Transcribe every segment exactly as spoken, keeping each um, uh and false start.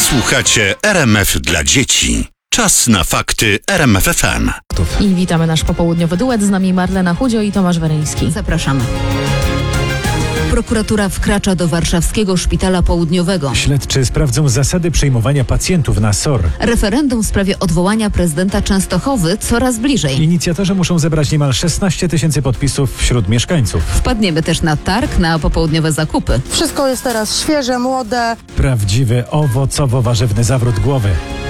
Słuchacie R M F dla dzieci. Czas na fakty R M F F M. I witamy nasz popołudniowy duet. Z nami Marlena Chudzio i Tomasz Weryński. Zapraszamy. Prokuratura wkracza do warszawskiego szpitala południowego. Śledczy sprawdzą zasady przyjmowania pacjentów na S O R. Referendum w sprawie odwołania prezydenta Częstochowy coraz bliżej. Inicjatorzy muszą zebrać niemal szesnaście tysięcy podpisów wśród mieszkańców. Wpadniemy też na targ na popołudniowe zakupy. Wszystko jest teraz świeże, młode. Prawdziwy owocowo-warzywny zawrót głowy.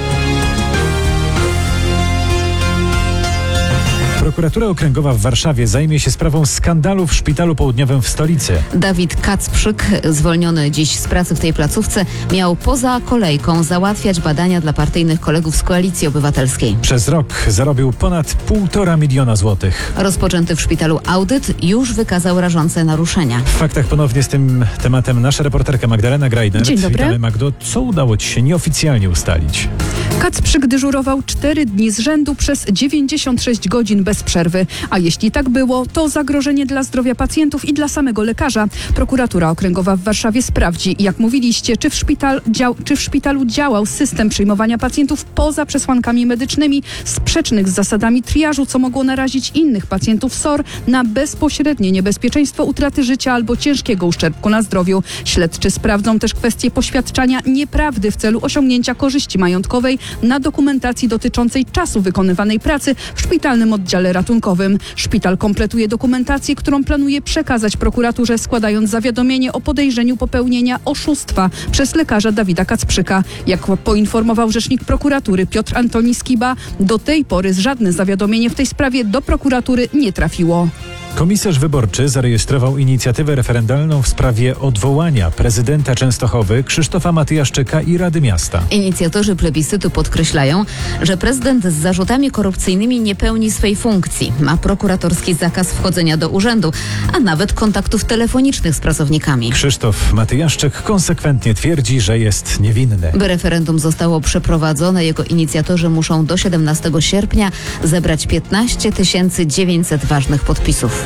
Prokuratura Okręgowa w Warszawie zajmie się sprawą skandalu w szpitalu południowym w stolicy. Dawid Kacprzyk, zwolniony dziś z pracy w tej placówce, miał poza kolejką załatwiać badania dla partyjnych kolegów z Koalicji Obywatelskiej. Przez rok zarobił ponad półtora miliona złotych. Rozpoczęty w szpitalu audyt już wykazał rażące naruszenia. W faktach ponownie z tym tematem nasza reporterka Magdalena Grajner. Dzień dobry. Witamy, Magdo. Co udało Ci się nieoficjalnie ustalić? Kacprzyk dyżurował cztery dni z rzędu przez dziewięćdziesiąt sześć godzin bez przerwy. A jeśli tak było, to zagrożenie dla zdrowia pacjentów i dla samego lekarza. Prokuratura Okręgowa w Warszawie sprawdzi, jak mówiliście, czy w, szpital, dział, czy w szpitalu działał system przyjmowania pacjentów poza przesłankami medycznymi, sprzecznych z zasadami triażu, co mogło narazić innych pacjentów S O R na bezpośrednie niebezpieczeństwo utraty życia albo ciężkiego uszczerbku na zdrowiu. Śledczy sprawdzą też kwestię poświadczania nieprawdy w celu osiągnięcia korzyści majątkowej na dokumentacji dotyczącej czasu wykonywanej pracy w szpitalnym oddziale ratunkowym. Szpital kompletuje dokumentację, którą planuje przekazać prokuraturze, składając zawiadomienie o podejrzeniu popełnienia oszustwa przez lekarza Dawida Kacprzyka. Jak poinformował rzecznik prokuratury Piotr Antoni Skiba, do tej pory żadne zawiadomienie w tej sprawie do prokuratury nie trafiło. Komisarz wyborczy zarejestrował inicjatywę referendalną w sprawie odwołania prezydenta Częstochowy Krzysztofa Matyjaszczyka i Rady Miasta. Inicjatorzy plebiscytu podkreślają, że prezydent z zarzutami korupcyjnymi nie pełni swej funkcji. Ma prokuratorski zakaz wchodzenia do urzędu, a nawet kontaktów telefonicznych z pracownikami. Krzysztof Matyjaszczyk konsekwentnie twierdzi, że jest niewinny. By referendum zostało przeprowadzone, jego inicjatorzy muszą do siedemnastego sierpnia zebrać piętnaście tysięcy dziewięćset ważnych podpisów.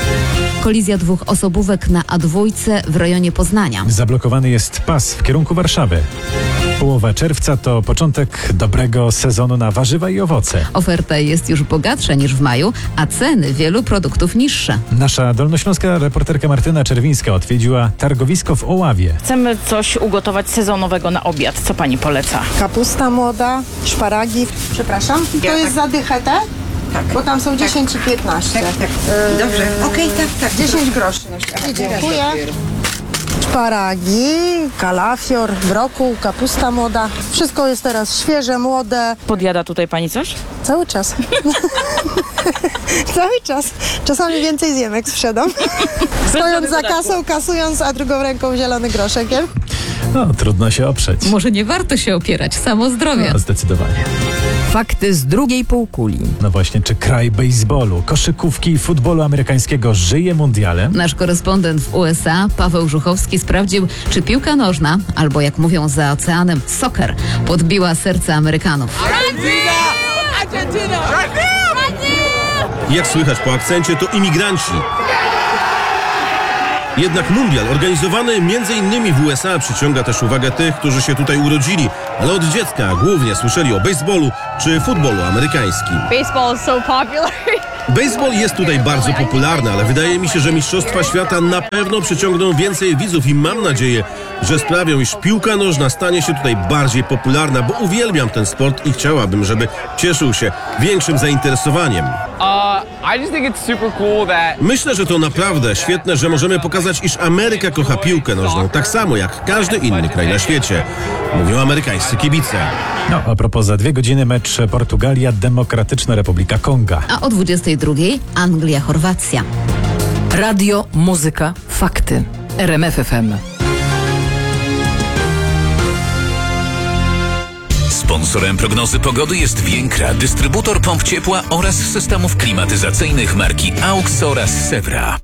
Kolizja dwóch osobówek na A dwa w rejonie Poznania. Zablokowany jest pas w kierunku Warszawy. Połowa czerwca to początek dobrego sezonu na warzywa i owoce. Oferta jest już bogatsza niż w maju, a ceny wielu produktów niższe. Nasza dolnośląska reporterka Martyna Czerwińska odwiedziła targowisko w Oławie. Chcemy coś ugotować sezonowego na obiad. Co pani poleca? Kapusta młoda, szparagi. Przepraszam, to Ja jest tak. za dychę te? Tak. Bo tam są dziesięć i piętnaście. Tak, tak. Yy, Dobrze, okej, tak, tak. dziesięć groszy. Dziękuję. Szparagi, kalafior, brokuł, kapusta młoda. Wszystko jest teraz świeże, młode. Podjada tutaj pani coś? Cały czas. Cały czas. Czasami więcej zjem, jak sprzedam. Stojąc za kasą, kasując, a drugą ręką zielony groszek. Nie? No, trudno się oprzeć. Może nie warto się opierać, samo zdrowie. No, zdecydowanie. Fakty z drugiej półkuli. No właśnie, czy kraj bejsbolu, koszykówki i futbolu amerykańskiego żyje mundialem? Nasz korespondent w U S A, Paweł Żuchowski, sprawdził, czy piłka nożna, albo jak mówią za oceanem, soccer, podbiła serce Amerykanów. Jak słychać po akcencie, to imigranci. Jednak mundial organizowany między innymi w U S A przyciąga też uwagę tych, którzy się tutaj urodzili, ale od dziecka głównie słyszeli o bejsbolu czy futbolu amerykańskim. Baseball is so popular. Bejsbol jest tutaj bardzo popularny, ale wydaje mi się, że Mistrzostwa Świata na pewno przyciągną więcej widzów i mam nadzieję, że sprawią, iż piłka nożna stanie się tutaj bardziej popularna, bo uwielbiam ten sport i chciałabym, żeby cieszył się większym zainteresowaniem. Myślę, że to naprawdę świetne, że możemy pokazać, iż Ameryka kocha piłkę nożną, tak samo jak każdy inny kraj na świecie. Mówią amerykańscy kibice. No, a propos, za dwie godziny mecz Portugalia, Demokratyczna Republika Konga. A o dwudziestej drugiej Anglia-Chorwacja. Radio, muzyka, fakty. R M F F M. Sponsorem prognozy pogody jest Więkra, dystrybutor pomp ciepła oraz systemów klimatyzacyjnych marki AUX oraz Sewra.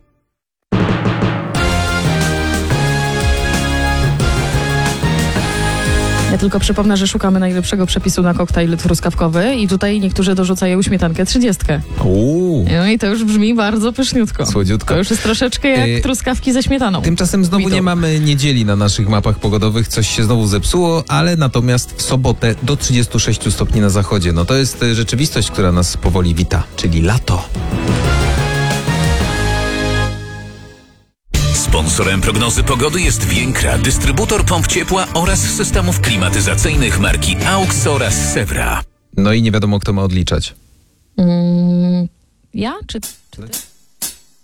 Ja tylko przypomnę, że szukamy najlepszego przepisu na koktajl truskawkowy i tutaj niektórzy dorzucają śmietankę trzydziestkę. Uuu. No i to już brzmi bardzo pyszniutko. Słodziutko. To już jest troszeczkę jak Yy, truskawki ze śmietaną. Tymczasem znowu Widą. nie mamy niedzieli na naszych mapach pogodowych, coś się znowu zepsuło, ale natomiast w sobotę do trzydziestu sześciu stopni na zachodzie. No to jest e, rzeczywistość, która nas powoli wita, czyli lato. Sponsorem prognozy pogody jest Więkra, dystrybutor pomp ciepła oraz systemów klimatyzacyjnych marki AUX oraz Sewra. No i nie wiadomo, kto ma odliczać. Mm, ja? Czy, czy ty?